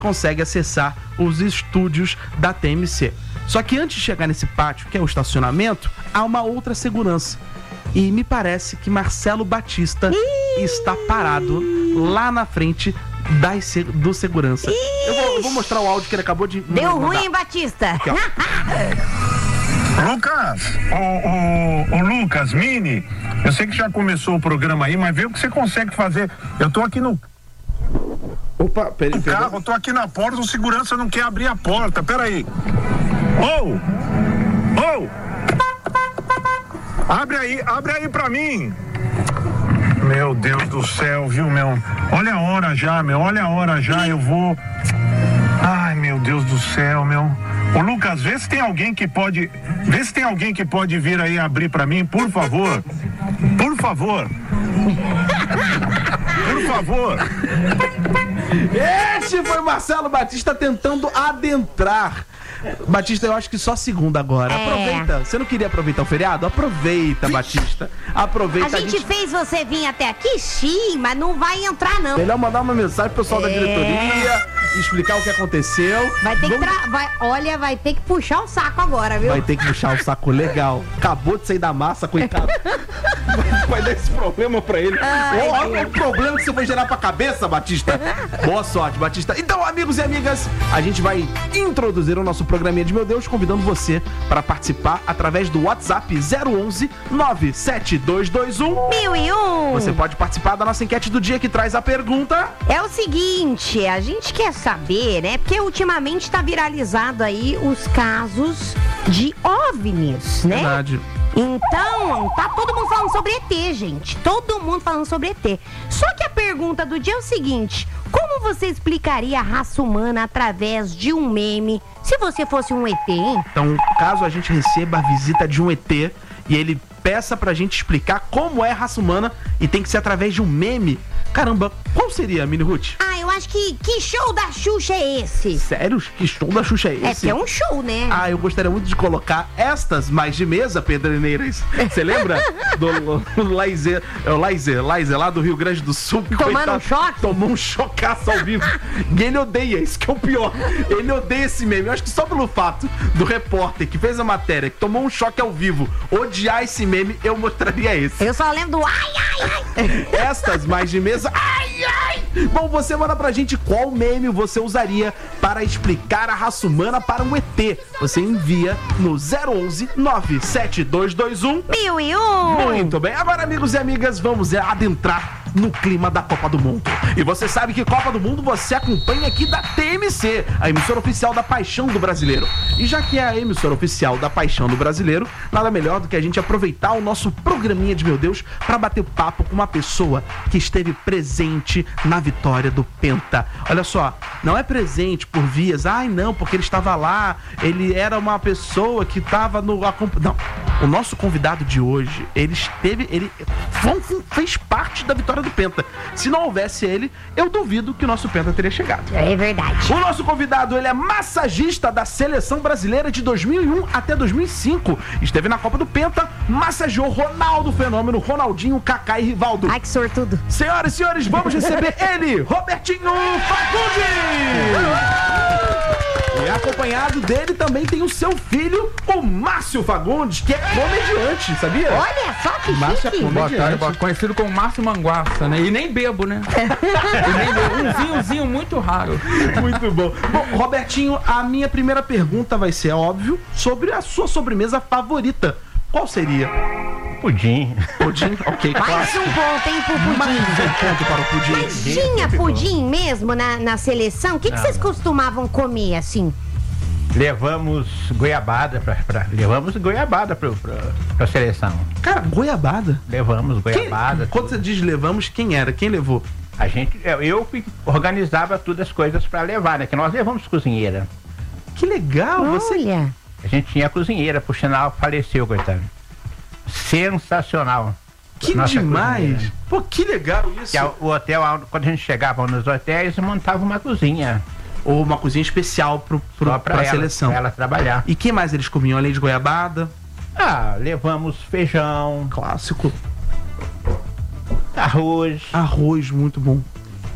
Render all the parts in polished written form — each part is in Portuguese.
consegue acessar os estúdios da TMC. Só que antes de chegar nesse pátio, que é o estacionamento, há uma outra segurança. E me parece que Marcelo Batista está parado lá na frente do segurança. Eu vou mostrar o áudio que ele acabou de Deu mandar. ruim, Batista. Aqui, ó. Lucas, o Lucas, Mini, eu sei que já começou o programa aí, mas vê o que você consegue fazer. Eu tô aqui no Opa, peraí. carro, eu tô aqui na porta, o segurança não quer abrir a porta, peraí. Abre aí pra mim. Meu Deus do céu, viu, meu? Olha a hora já, eu vou... Ai, meu Deus do céu, meu. Ô, Lucas, vê se tem alguém que pode vir aí abrir pra mim, por favor. Por favor. Por favor. Este foi Marcelo Batista tentando adentrar. Batista, eu acho que só segunda agora. Aproveita. Você não queria aproveitar o feriado? Aproveita, Batista. Aproveita. A gente fez você vir até aqui, sim, mas não vai entrar, não. Melhor mandar uma mensagem pro pessoal da diretoria, explicar o que aconteceu. Vai ter vai ter que puxar o saco agora, viu? Vai ter que puxar o saco legal. Acabou de sair da massa, coitado. Vai dar esse problema pra ele. Olha o problema que você vai gerar pra cabeça, Batista. Boa sorte, Batista. Então, amigos e amigas, a gente vai introduzir o nosso programinha de Meu Deus, convidando você para participar através do WhatsApp 011 97221 1001. Você pode participar da nossa enquete do dia que traz a pergunta. É o seguinte, a gente quer saber, né? Porque ultimamente tá viralizado aí os casos de OVNIs, né? Verdade. Então, tá todo mundo falando sobre ET, gente. Todo mundo falando sobre ET. Só que a pergunta do dia é o seguinte: como você explicaria a raça humana através de um meme se você fosse um ET, hein? Então, caso a gente receba a visita de um ET e ele peça pra gente explicar como é a raça humana e tem que ser através de um meme, caramba, qual seria, Mini Ruth? Ah, eu acho que show da Xuxa é esse? Sério? Que show da Xuxa é esse? É que é um show, né? Ah, eu gostaria muito de colocar estas mais de mesa, Pedreneiras. Você lembra? Do Laizer, lá do Rio Grande do Sul. Tomando um choque? Tomou um chocaço ao vivo. E ele odeia, isso que é o pior. Ele odeia esse meme. Eu acho que só pelo fato do repórter que fez a matéria, que tomou um choque ao vivo, odiar esse meme, eu mostraria esse. Eu só lembro do ai. Estas mais de mesa, ai. Bom, você manda pra gente qual meme você usaria para explicar a raça humana para um ET. Você envia no 011 97221 1001. Muito bem, agora, amigos e amigas, vamos adentrar no clima da Copa do Mundo. E você sabe que Copa do Mundo você acompanha aqui da TMC, a emissora oficial da Paixão do Brasileiro. E já que é a emissora oficial da Paixão do Brasileiro, nada melhor do que a gente aproveitar o nosso programinha de Meu Deus para bater papo com uma pessoa que esteve presente na vitória do Penta. Olha só, não é presente por vias, não, porque ele estava lá, ele era uma pessoa que estava no... Não, o nosso convidado de hoje, ele fez parte da vitória do Penta. Se não houvesse ele, eu duvido que o nosso Penta teria chegado. É verdade. O nosso convidado, ele é massagista da Seleção Brasileira de 2001 até 2005. Esteve na Copa do Penta, massageou Ronaldo Fenômeno, Ronaldinho, Kaká e Rivaldo. Ai, que sortudo. Senhoras e senhores, vamos receber ele, Robertinho Fagundes! E acompanhado dele também tem o seu filho, o Márcio Fagundes, que é comediante, sabia? Olha só que Márcio é chique. comediante. Conhecido como Márcio Manguaça, né? E nem bebo, né? Um vinhozinho muito raro. Muito bom. Bom, Robertinho, a minha primeira pergunta vai ser, óbvio, sobre a sua sobremesa favorita. Qual seria? Pudim. Pudim? Ok, Mais clássico. um ponto, hein, pro pudim. Mais um ponto para o pudim. Mas tinha pudim mesmo na seleção? O que vocês costumavam comer, assim? Levamos goiabada levamos goiabada pra seleção. Cara, goiabada? Levamos goiabada. Quando você diz levamos, quem era? Quem levou? A gente, eu organizava todas as coisas pra levar, né? Que nós levamos cozinheira. Que legal, você... Olha. A gente tinha cozinheira, por sinal, faleceu, coitado. Sensacional. Que Nossa demais. cozinheira. Pô, que legal isso. Que o hotel, quando a gente chegava nos hotéis, montava uma cozinha. Ou uma cozinha especial pra seleção. Pra ela trabalhar. E que mais eles comiam além de goiabada? Levamos feijão, Clássico. arroz. Arroz, muito bom.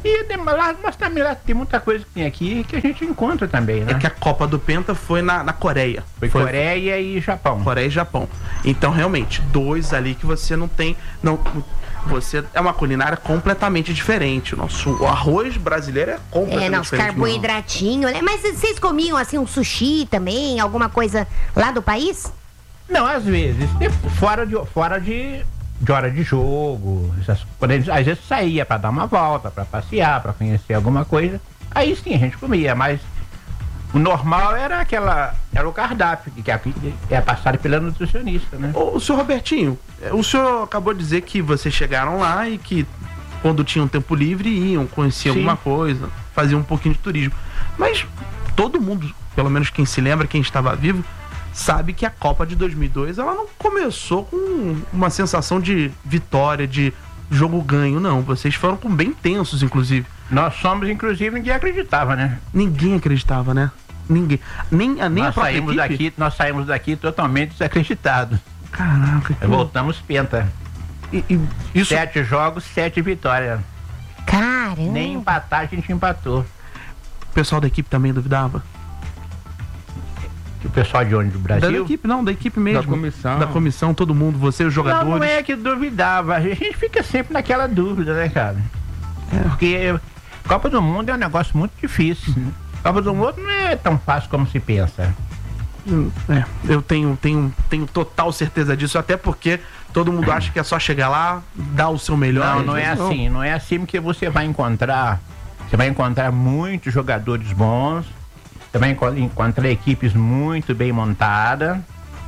Mas também lá tem muita coisa que tem aqui que a gente encontra também, né? É que a Copa do Penta foi na Coreia. Foi Coreia e Japão. Coreia e Japão. Então, realmente, 2 ali que você não tem... Você é uma culinária completamente diferente. O arroz brasileiro é completamente nosso diferente. Carboidratinho, né? Mas vocês comiam, assim, um sushi também? Alguma coisa lá do país? Não, às vezes. Fora de hora de jogo. Às vezes saía pra dar uma volta, pra passear, pra conhecer alguma coisa. Aí sim, a gente comia, mas... O normal era o cardápio, que é passado pela nutricionista, né? O senhor Robertinho, o senhor acabou de dizer que vocês chegaram lá e que quando tinham tempo livre iam conhecer alguma coisa, faziam um pouquinho de turismo. Mas todo mundo, pelo menos quem se lembra, quem estava vivo, sabe que a Copa de 2002, ela não começou com uma sensação de vitória, de jogo ganho, não. Vocês foram com bem tensos, inclusive. Nós somos, inclusive, ninguém acreditava, né? Ninguém acreditava, né? Ninguém. Nem a própria equipe? Nós saímos daqui totalmente desacreditados. Caraca. Voltamos penta. Isso... 7 jogos, 7 vitórias. Caramba. Nem empatar a gente empatou. O pessoal da equipe também duvidava? O pessoal de onde? Do Brasil? Da equipe, não, da equipe mesmo. Da comissão, todo mundo, você, os jogadores. Não é que duvidava. A gente fica sempre naquela dúvida, né, cara? Porque Copa do Mundo é um negócio muito difícil, né? Copa do Mundo não é tão fácil como se pensa. Eu tenho total certeza disso, até porque todo mundo acha que é só chegar lá, dar o seu melhor. Não é assim, não é assim, porque você vai encontrar muitos jogadores bons, você vai encontrar equipes muito bem montadas,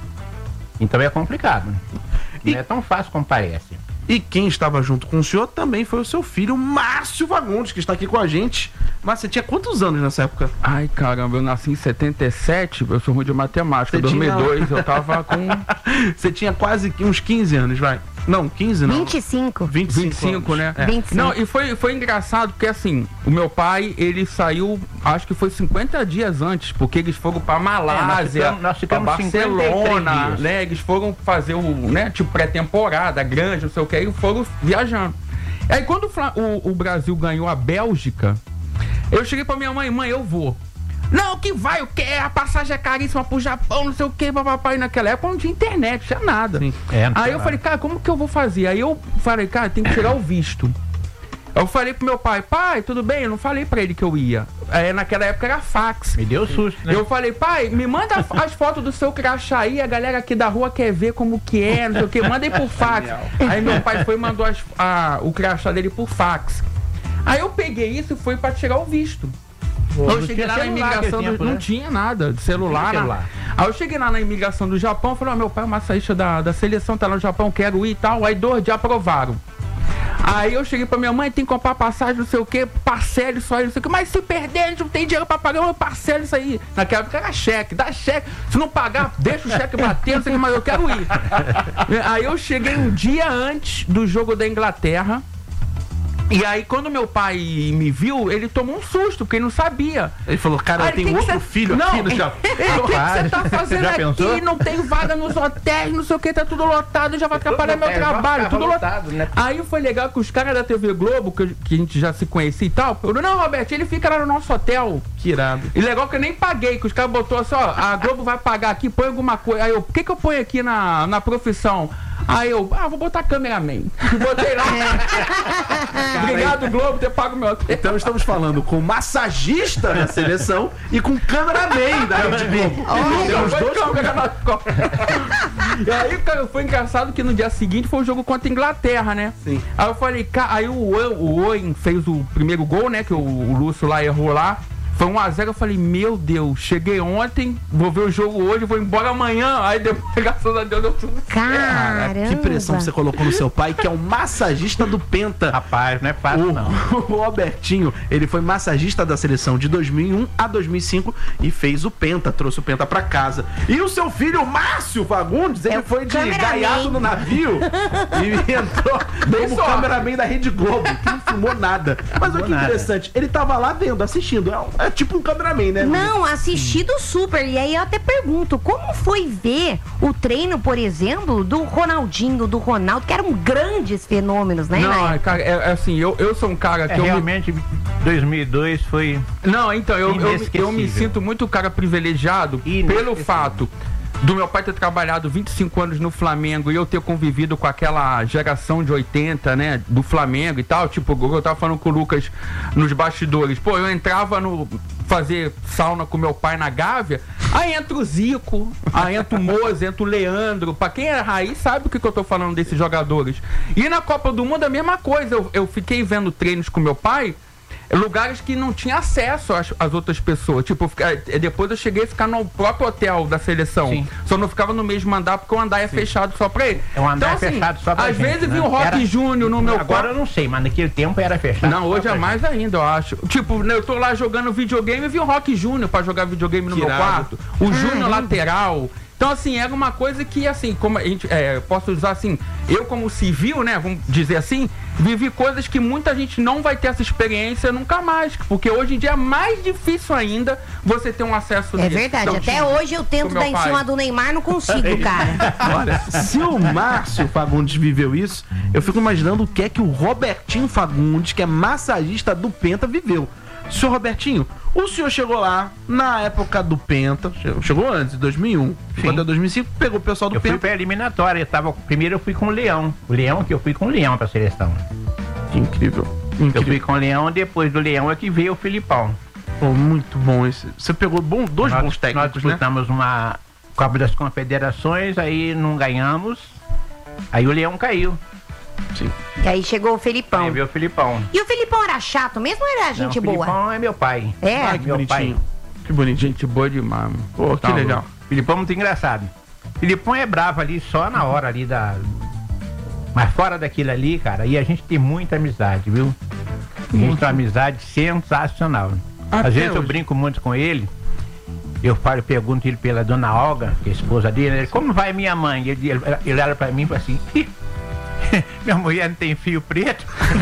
então é complicado. Não é tão fácil como parece. E quem estava junto com o senhor também foi o seu filho, Márcio Fagundes, que está aqui com a gente. Mas você tinha quantos anos nessa época? Ai, caramba, eu nasci em 77, eu sou ruim de matemática. Em 2002 eu tava com... Você tinha quase uns 15 anos, vai. Não, 15 não. 25. 25, né? 25. Não, e foi engraçado porque assim, o meu pai, ele saiu, acho que foi 50 dias antes, porque eles foram pra Malásia, nós ficamos pra Barcelona, dias. né? Eles foram fazer né, tipo pré-temporada, grande, não sei o que, e foram viajando. Aí quando o Brasil ganhou a Bélgica, eu cheguei pra minha mãe, eu vou. Não, que vai, o que? A passagem é caríssima pro Japão, não sei o que, papai. Naquela época não tinha internet, não tinha nada. Aí eu falei, cara, como que eu vou fazer? Aí eu falei, cara, tem que tirar o visto. Eu falei pro meu pai, tudo bem? Eu não falei pra ele que eu ia. Naquela época era fax. Me deu susto, né? Eu falei, pai, me manda as fotos do seu crachá aí, a galera aqui da rua quer ver como que é, não sei o que, manda aí por fax. Aí meu pai foi e mandou o crachá dele por fax. Aí eu peguei isso e fui pra tirar o visto. Eu cheguei lá na imigração não tinha nada de celular. Aí eu cheguei lá na imigração do Japão, falei, meu pai é massagista da seleção, tá lá no Japão, quero ir e tal. Aí 2 dias aprovaram. Aí eu cheguei pra minha mãe, tem que comprar passagem, não sei o que, parcela isso aí, não sei o que, mas se perder, a gente não tem dinheiro pra pagar, eu parcelo isso aí. Naquela época era cheque, dá cheque, se não pagar, deixa o cheque bater, não sei o que, mas eu quero ir. Aí eu cheguei um dia antes do jogo da Inglaterra. E aí, quando meu pai me viu, ele tomou um susto, porque ele não sabia. Ele falou, cara, eu tenho outro filho aqui no Japão. O que você tá fazendo aqui? Pensou? Não tem vaga nos hotéis, não sei o que, tá tudo lotado, já vai atrapalhar meu trabalho, tudo lotado. Né? Aí foi legal que os caras da TV Globo, que a gente já se conhecia e tal, falaram, não, Roberto, ele fica lá no nosso hotel. Que irado. E legal que eu nem paguei, que os caras botou assim, ó, a Globo vai pagar aqui, põe alguma coisa. Aí eu, por que eu ponho aqui na profissão? Aí eu, vou botar cameraman. Botei lá. Obrigado, Globo, ter pago meu hotel. Então estamos falando com massagista da seleção e com cameraman da Rede Globo. Os dois E aí, cara, foi engraçado que no dia seguinte foi o jogo contra a Inglaterra, né? Sim. Aí eu falei, aí o Owen fez o primeiro gol, né? Que o Lúcio lá errou lá. Foi 1-0, eu falei, meu Deus, cheguei ontem, vou ver o jogo hoje, vou embora amanhã. Aí depois, graças a Deus, deu tudo certo. Caramba. Que pressão você colocou no seu pai, que é o massagista do Penta. Rapaz, não é fácil, não. O Robertinho, ele foi massagista da seleção de 2001 a 2005 e fez o Penta, trouxe o Penta pra casa. E o seu filho, Márcio Fagundes, ele foi de gaiato no navio e entrou como cameraman da Rede Globo, que não filmou nada. Mas olha que interessante, ele tava lá vendo, assistindo. É tipo um cameraman, né? Não, assistido super. E aí eu até pergunto, como foi ver o treino, por exemplo, do Ronaldinho, do Ronaldo, que eram grandes fenômenos, né? Não, cara, é assim, eu sou um cara que realmente 2002 foi... Não, então, eu me inesquecível. sinto muito cara privilegiado pelo fato do meu pai ter trabalhado 25 anos no Flamengo e eu ter convivido com aquela geração de 80, né, do Flamengo e tal, tipo, eu tava falando com o Lucas nos bastidores, pô, eu entrava fazer sauna com meu pai na Gávea, aí entra o Zico, aí entra o Moza, entra o Leandro, pra quem é raiz sabe o que eu tô falando desses jogadores. E na Copa do Mundo a mesma coisa, eu fiquei vendo treinos com meu pai, lugares que não tinha acesso às outras pessoas. Tipo, depois eu cheguei a ficar no próprio hotel da seleção. Sim. Só não ficava no mesmo andar porque o andar é fechado só pra ele. É um andar então, fechado só pra às gente, vezes né? vi o Rock Júnior no meu Agora quarto. eu não sei, mas naquele tempo era fechado. Não, hoje é mais ainda, eu acho. Tipo, eu tô lá jogando videogame e vi o Rock Júnior pra jogar videogame no meu quarto. O Júnior lateral. Então, assim, era uma coisa que, assim, como a gente, posso usar assim, eu como civil, né, vamos dizer assim, vivi coisas que muita gente não vai ter essa experiência nunca mais, porque hoje em dia é mais difícil ainda você ter um acesso É verdade, até hoje eu tento dar em cima do Neymar, não consigo, cara. Olha, se o Márcio Fagundes viveu isso, eu fico imaginando o que é que o Robertinho Fagundes, que é massagista do Penta, viveu. Senhor Robertinho, o senhor chegou lá na época do Penta, chegou antes, em 2001, quando é 2005, pegou o pessoal do eu Penta. Eu fui pra eliminatória, primeiro eu fui com o Leão. Eu fui com o Leão pra seleção. Que incrível. Eu fui com o Leão, depois do Leão é que veio o Filipão. Pô, muito bom esse. Você pegou dois bons técnicos, nós disputamos uma Copa das Confederações, aí não ganhamos, aí o Leão caiu. Sim. E aí chegou o Felipão. Aí veio o Filipão. E o Felipão era chato mesmo ou era gente boa? O Filipão é meu pai. É? Que bonitinho. Que bonitinho. Gente boa demais. Pô, que legal. Filipão é muito engraçado. Filipão é bravo ali só na hora ali da... Mas fora daquilo ali, cara, aí a gente tem muita amizade, viu? A gente tem uma amizade sensacional. Às vezes eu brinco muito com ele, pergunto ele pela dona Olga, que é a esposa dele, ele, como vai minha mãe? Ele olha pra mim e fala assim, minha mulher não tem fio preto?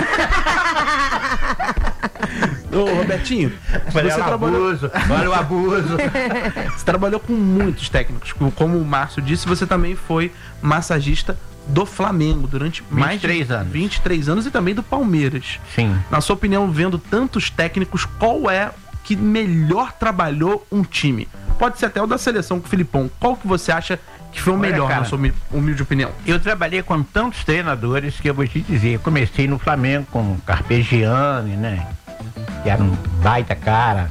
Ô, Robertinho, olha o abuso. Você trabalhou com muitos técnicos, como o Márcio disse, você também foi massagista do Flamengo durante mais de 23 anos e também do Palmeiras. Sim. Na sua opinião, vendo tantos técnicos, qual é que melhor trabalhou um time? Pode ser até o da seleção com o Filipão. Qual que você acha que foi o melhor, cara, na sua humilde opinião? Eu trabalhei com tantos treinadores que eu vou te dizer. Eu comecei no Flamengo com o Carpegiani, né? Que era um baita cara.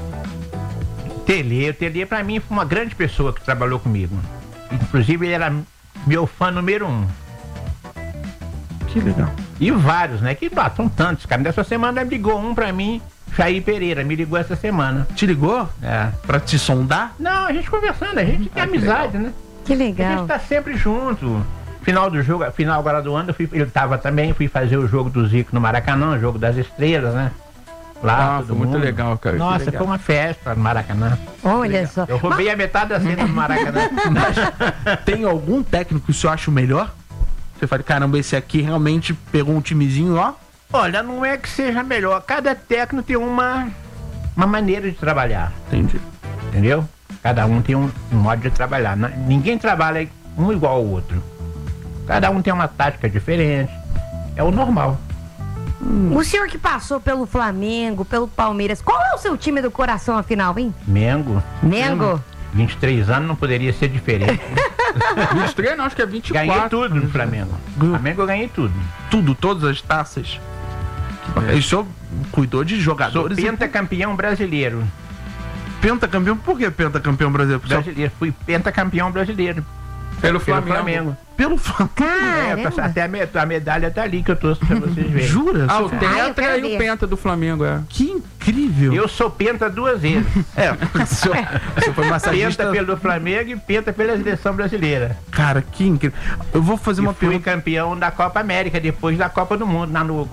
O Telê pra mim foi uma grande pessoa que trabalhou comigo. Inclusive ele era meu fã número 1. Que legal. E vários, né? Que são tantos, cara. Nessa semana ligou um pra mim, Jair Pereira, me ligou essa semana. Te ligou? É. Pra te sondar? Não, a gente conversando, a gente tem amizade, né? Que legal. A gente tá sempre junto. Final do jogo, final agora do ano, ele tava também, fui fazer o jogo do Zico no Maracanã, o jogo das estrelas, né? Lá, foi muito legal, cara. Nossa, foi uma festa no Maracanã. Olha só. Eu roubei a metade da cena do Maracanã. Tem algum técnico que o senhor acha o melhor? Você fala, caramba, esse aqui realmente pegou um timezinho, ó. Olha, não é que seja melhor. Cada técnico tem uma maneira de trabalhar. Entendi. Entendeu? Cada um tem um modo de trabalhar. Ninguém trabalha um igual ao outro. Cada um tem uma tática diferente. É o normal. O senhor que passou pelo Flamengo, pelo Palmeiras, qual é o seu time do coração afinal, hein? Mengo. 23 anos não poderia ser diferente. 23 não, acho que é 24. Ganhei tudo no Flamengo. No Flamengo eu ganhei tudo. Tudo, todas as taças. O senhor cuidou de jogadores. Sou pentacampeão brasileiro. Pentacampeão? Por que pentacampeão brasileiro? Fui pentacampeão brasileiro. Pelo Flamengo. Pelo Flamengo. Até a medalha tá ali que eu trouxe pra vocês verem. Jura? O tetra e o penta do Flamengo, é. Que incrível. Eu sou penta 2 vezes. O senhor foi massagista. Penta pelo Flamengo e penta pela seleção brasileira. Cara, que incrível. Eu vou fazer uma pergunta. Fui campeão da Copa América, depois da Copa do Mundo, no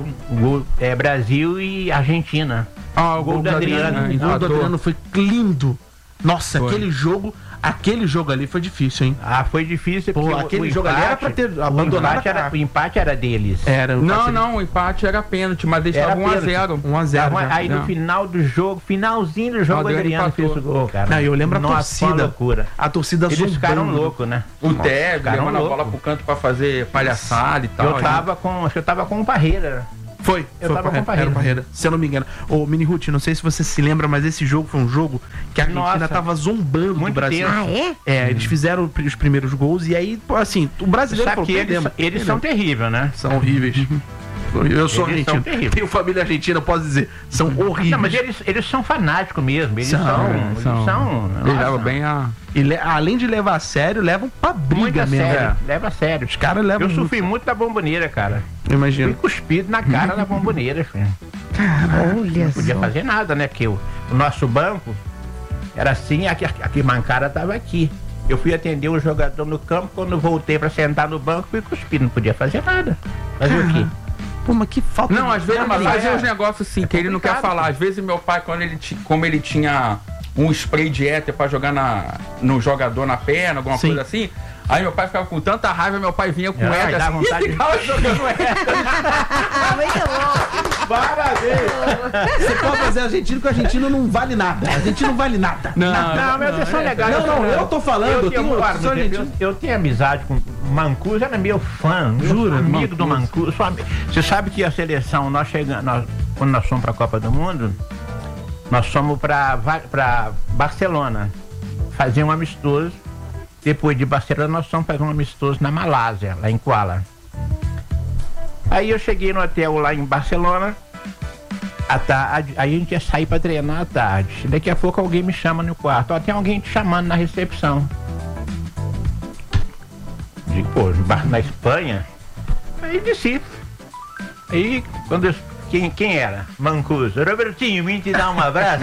Brasil e Argentina. O gol do Adriano. O gol do Adriano foi lindo. Nossa, Foi. aquele jogo ali foi difícil, hein? Ah, foi difícil. Pô, porque aquele jogo ali era pra ter abandonado. O empate era deles. Era. Não, o empate era pênalti, mas eles Era estavam pênalti. 1-0. Aí no final do jogo, finalzinho do jogo, o Adriano fez o gol, cara. Não, eu lembro a Nossa, foi uma torcida. loucura. A torcida Eles zombando. ficaram loucos, né? O Tevez Ficaram levando a bola loucos. pro canto pra fazer palhaçada e tal. Acho que eu tava com o Parreira. Foi tava com Parreira. Parreira. Se eu não me engano. Ô, Mini Ruth, não sei se você se lembra, mas esse jogo foi um jogo que a Argentina Nossa. tava zombando do Muito Brasil. tenso. Ah, é? É, eles fizeram os primeiros gols e aí, pô, assim, o brasileiro Sabe falou, que eles são terríveis, né? são horríveis. Eu sou Eles são argentino. terríveis. Tenho família argentina, eu posso dizer. São horríveis. Não, mas eles são fanáticos mesmo. Eles são. Eles nossa, levam bem a... E além de levar a sério, levam pra muito briga a mesmo. sério. Leva a sério. Os caras levam Eu sofri muito da bomboneira, cara. Eu imagino. Fui cuspido na cara da bomboneira, filho. Olha Não podia só. fazer nada, né? Porque o nosso banco era assim, a arquibancada tava aqui. Eu fui atender um jogador no campo, quando voltei pra sentar no banco, fui cuspido. Não podia fazer nada. Fazer o quê? Pô, mas que falta Não, às vezes mas fazia é- uns negócios assim que ele não quer complicado, falar. Às vezes meu pai, como ele tinha um spray de éter pra jogar no jogador na perna, alguma Sim. coisa assim, aí meu pai ficava com tanta raiva, meu pai vinha com Ai, éter dá assim, vontade e de- ficava jogando éter. Ah, muito bom. Você pode fazer argentino, que o argentino não vale nada. A gente não vale nada. Não, mas vocês são legais. Não, eu tô falando, eu tenho guardo, sou entendeu? argentino. Eu tenho amizade com o Mancuso, era meu fã. Jura? Amigo do Mancuso. Você sabe que a seleção, quando nós fomos pra Copa do Mundo, nós fomos pra Barcelona fazer um amistoso. Depois de Barcelona, nós fomos fazer um amistoso na Malásia, lá em Kuala. Aí eu cheguei no hotel lá em Barcelona, à tarde, aí a gente ia sair pra treinar à tarde. Daqui a pouco alguém me chama no quarto. Ó, tem alguém te chamando na recepção. Digo, pô, na Espanha? Aí desci. Aí, quando eu... Quem era? Mancuso. Robertinho, vim te dar um abraço.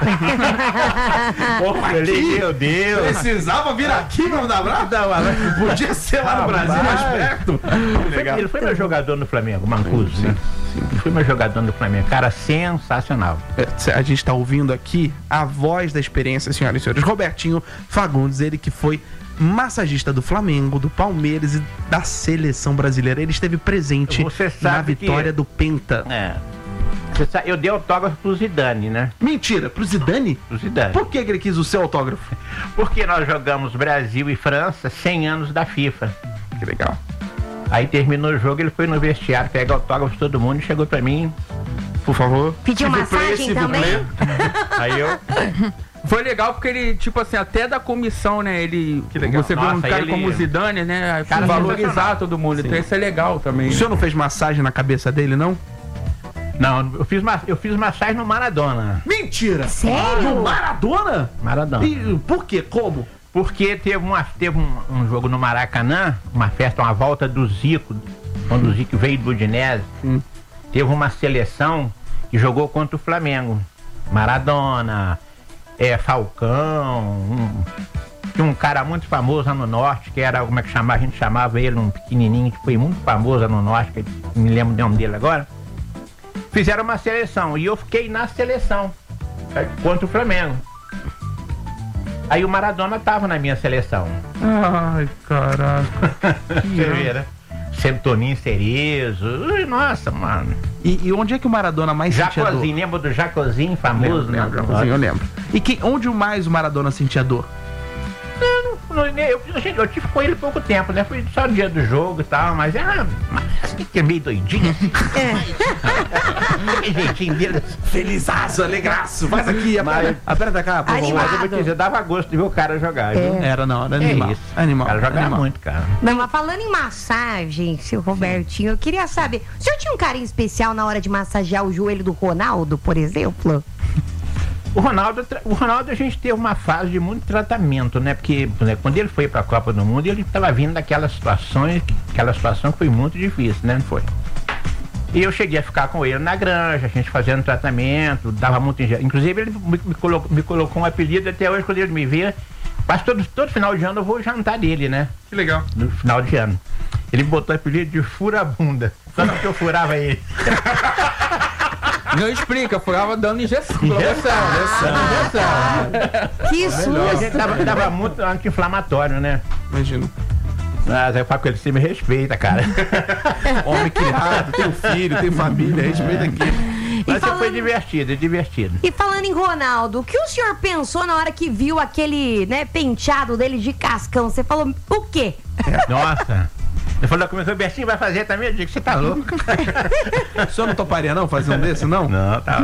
Pô, falei, meu Deus. Precisava vir aqui pra me dar abraço? Podia ser lá no Brasil, mais perto. Ele foi meu jogador no Flamengo, Mancuso, né? Ele foi meu jogador no Flamengo. Cara, sensacional. A gente tá ouvindo aqui a voz da experiência, senhoras e senhores. Robertinho Fagundes, ele que foi massagista do Flamengo, do Palmeiras e da seleção brasileira. Ele esteve presente Você na sabe vitória que- do Penta. É. Eu dei autógrafo pro Zidane, né? Mentira, pro Zidane? Pro Zidane. Por que ele quis o seu autógrafo? Porque nós jogamos Brasil e França 100 anos da FIFA. Que legal. Aí terminou o jogo, ele foi no vestiário, pega autógrafo de todo mundo e chegou pra mim. Por favor. Pediu massagem também? Aí eu... Foi legal porque ele, tipo assim, até da comissão, né? Ele. Que legal. Você vê um Nossa, cara ele- como o Zidane, né? Cara, Valorizar sensacional. todo mundo. Então isso é legal também. O senhor não fez massagem na cabeça dele, não? Não, eu fiz massagem no Maradona. Mentira! Sério? No Maradona? Maradona. E por quê? Como? Porque teve um jogo no Maracanã, uma festa, uma volta do Zico, quando o Zico veio do Udinese. Teve uma seleção que jogou contra o Flamengo. Maradona, Falcão, tinha um cara muito famoso lá no norte, que era, como é que chamava? A gente chamava ele, um pequenininho, que foi muito famoso lá no norte, que eu não me lembro o nome dele agora. Fizeram uma seleção e eu fiquei na seleção contra o Flamengo. Aí o Maradona tava na minha seleção. Ai, caraca. Você vê, né? Toninho Cerezo. Ui, nossa, mano. E onde é que o Maradona mais sentia dor? Jacozinho, lembra do Jacozinho famoso? Lembro, Jacozinho, eu lembro. E onde mais o Maradona sentia dor? Eu tive com ele pouco tempo, né? Foi só no dia do jogo e tal, mas assim que é meio doidinho. Que jeitinho dele. Felizaço, alegraço. Faz aqui, aperta cá, por favor. Animado. Mas eu vou te dizer, dava gosto de ver o cara jogar, viu? Era animal. isso. Animal. O cara jogava animal. muito, cara. Não, mas falando em massagem, seu Robertinho, eu queria saber, o senhor tinha um carinho especial na hora de massagear o joelho do Ronaldo, por exemplo? O Ronaldo, a gente teve uma fase de muito tratamento, né? Porque quando ele foi pra Copa do Mundo, ele estava vindo daquela situação que foi muito difícil, né? Foi. E eu cheguei a ficar com ele na granja, a gente fazendo tratamento, dava muito engenho. Inclusive, ele me colocou um apelido, até hoje, quando ele me vê, quase todo final de ano eu vou jantar dele, né? Que legal. No final de ano. Ele me botou o apelido de furabunda. Só que eu furava ele. Não explica, furava dando injeção. Que A susto. gente dava muito anti-inflamatório, né? Imagina. Mas eu falo com ele, você me respeita, cara. Homem criado, tem filho, tem família, respeita aqui. Mas falando- foi divertido. E falando em Ronaldo, o que o senhor pensou na hora que viu aquele, né, penteado dele de cascão? Você falou o quê? Nossa. Ele falou comigo, o Bertinho vai fazer também? Eu digo, você tá louco? O senhor não toparia não fazer um desse, não? Não, tá.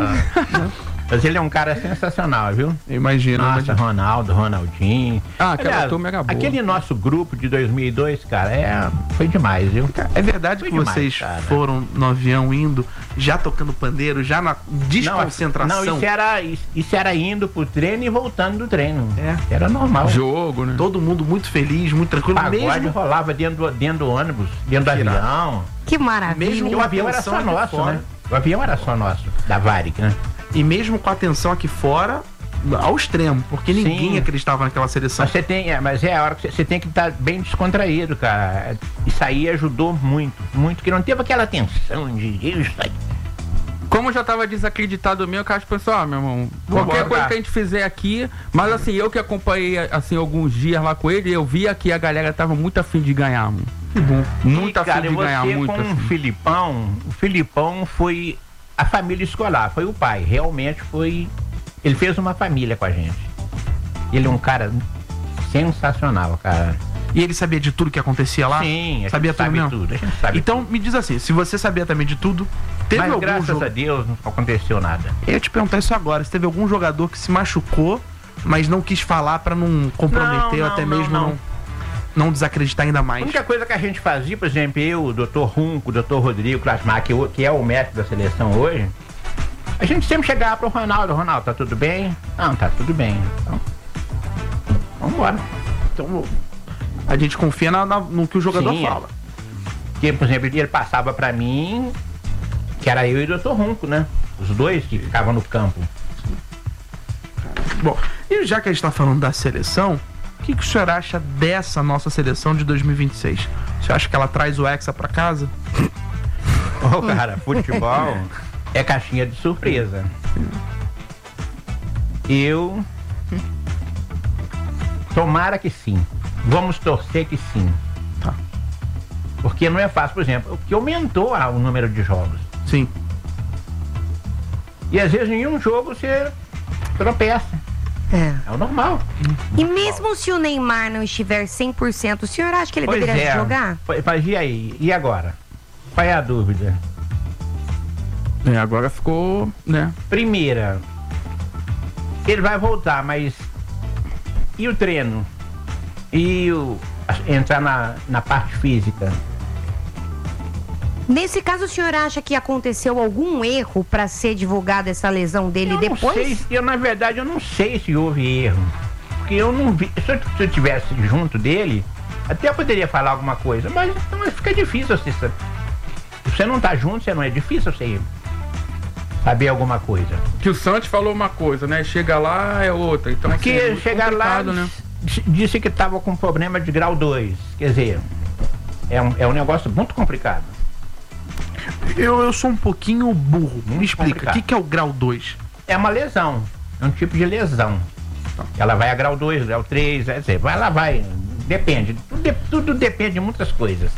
Mas ele é um cara sensacional, viu? Imagina, Nossa, imagina. Ronaldo, Ronaldinho. Ah, aquela Aliás, turma era boa. aquele nosso grupo de 2002, cara, foi demais, viu? É verdade que Foi demais, vocês cara. foram no avião indo, já tocando pandeiro, já na desconcentração? Não, isso era indo pro treino e voltando do treino. É. Era normal. Jogo, né? Todo mundo muito feliz, muito tranquilo. Pagode Mesmo, rolava dentro do ônibus, dentro do irado. avião. Que maravilha. Mesmo E o avião era atenção só aqui nosso, fora. né? O avião era só nosso, da Varig, né? e mesmo com a atenção aqui fora, ao extremo, porque ninguém Sim. acreditava naquela seleção. Mas é a hora que você tem que estar bem descontraído, cara. Isso aí ajudou muito, que não teve aquela tensão de isso aí. Como eu já tava desacreditado mesmo, que eu acho que pensou, meu irmão, qualquer Vambora, coisa cara. que a gente fizer aqui, mas assim, eu que acompanhei assim alguns dias lá com ele, eu via que a galera tava muito afim de ganhar, mano. Que bom. Muito E, afim cara, de ganhar, você muito com assim. o Filipão foi a família escolar, foi o pai, realmente foi, ele fez uma família com a gente. Ele é um cara sensacional, cara. E ele sabia de tudo que acontecia lá? Sim, a gente sabia tudo sabe mesmo? tudo, a gente sabe Então, me diz assim, se você sabia também de tudo, teve Mas algum graças jogo... a Deus não aconteceu nada. Eu ia te perguntar isso agora, se teve algum jogador que se machucou, mas não quis falar pra não comprometer, Não, ou até não, mesmo não. não desacreditar ainda A mais. única coisa que a gente fazia, por exemplo, eu, o Dr. Runco, o Dr. Rodrigo Klasmar, que é o médico da seleção hoje, a gente sempre chegava pro Ronaldo, tá tudo bem? Não, tá tudo bem. Então, vambora. Então, a gente confia no que o jogador Sim, fala. Porque, por exemplo, ele passava pra mim, que era eu e o Dr. Runco, né? Os dois que ficavam no campo. Bom, e já que a gente tá falando da seleção, o que o senhor acha dessa nossa seleção de 2026? O senhor acha que ela traz o Hexa pra casa? Ô, cara, futebol é caixinha de surpresa. Tomara que sim. Vamos torcer que sim. Tá. Porque não é fácil, por exemplo, que aumentou o número de jogos. Sim. E às vezes em um jogo você tropeça. É. É o normal. E mesmo se o Neymar não estiver 100%, o senhor acha que ele deveria jogar? Mas e aí? E agora? Qual é a dúvida? É, agora ficou, né? Primeira, ele vai voltar, mas e o treino? E entrar na parte física? Nesse caso, o senhor acha que aconteceu algum erro para ser divulgada essa lesão dele Eu depois? não sei, na verdade, eu não sei se houve erro. Porque eu não vi. Se eu tivesse junto dele, até eu poderia falar alguma coisa, mas fica difícil você. Se você não tá junto, você não é difícil você saber alguma coisa. Que o Santos falou uma coisa, né? Chega lá é outra. Então, Porque assim, é muito chegar lá, complicado, né? disse que estava com problema de grau 2. Quer dizer, é um negócio muito complicado. Eu sou um pouquinho burro. Me Muito explica, complicado. o que é o grau 2? É uma lesão, é um tipo de lesão. Ela vai a grau 2, grau 3, quer dizer, ela vai, depende, tudo depende de muitas coisas.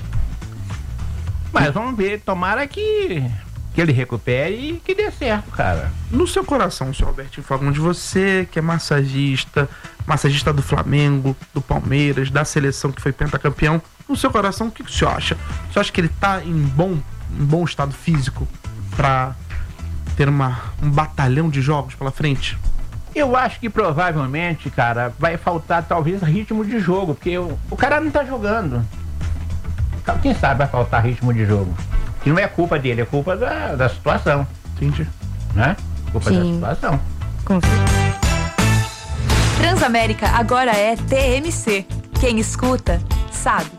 Mas vamos ver, tomara que ele recupere e que dê certo, cara. No seu coração, senhor Albertinho Fagundes, você que é massagista do Flamengo, do Palmeiras, da seleção que foi pentacampeão, no seu coração, o que o senhor acha? O senhor acha que ele tá em bom estado físico pra ter um batalhão de jogos pela frente? Eu acho que provavelmente, cara, vai faltar talvez ritmo de jogo, porque o cara não tá jogando. Quem sabe vai faltar ritmo de jogo? Que não é culpa dele, é culpa da situação, Entendi. né? Culpa Sim. da situação. Com certeza. Transamérica agora é TMC. Quem escuta, sabe.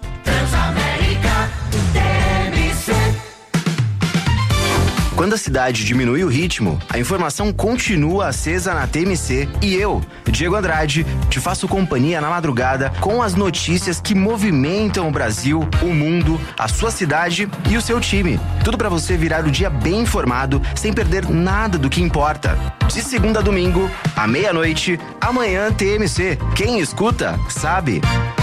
Quando a cidade diminui o ritmo, a informação continua acesa na TMC e eu, Diego Andrade, te faço companhia na madrugada com as notícias que movimentam o Brasil, o mundo, a sua cidade e o seu time. Tudo para você virar o dia bem informado, sem perder nada do que importa. De segunda a domingo, à meia-noite, amanhã TMC. Quem escuta, sabe.